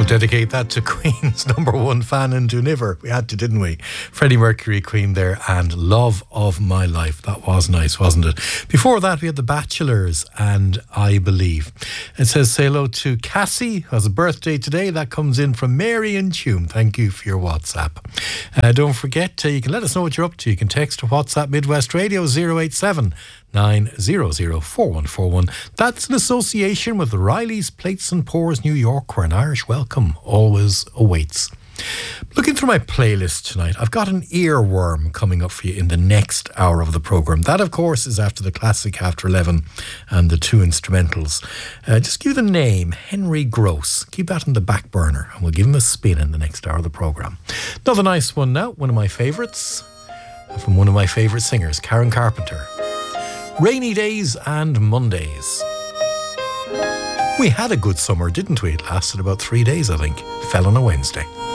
We'll dedicate that to Queen's number one fan in Duniver. We had to, didn't we? Freddie Mercury, Queen there, and Love of My Life. That was nice, wasn't it? Before that, we had The Bachelors and I Believe. It says, say hello to Cassie, who has a birthday today. That comes in from Mary and Tume. Thank you for your WhatsApp. Don't forget, you can let us know what you're up to. You can text to WhatsApp Midwest Radio 087 900 4141. That's an association with Riley's Plates and Pours New York, where an Irish welcome always awaits. Looking through my playlist tonight, I've got an earworm coming up for you in the next hour of the programme. That, of course, is after the classic After 11 and the two instrumentals. Just give you the name, Henry Gross. Keep that in the back burner and we'll give him a spin in the next hour of the programme. Another nice one now, one of my favourites, from one of my favourite singers, Karen Carpenter. Rainy Days and Mondays. We had a good summer, didn't we? It lasted about 3 days, I think. Fell on a Wednesday.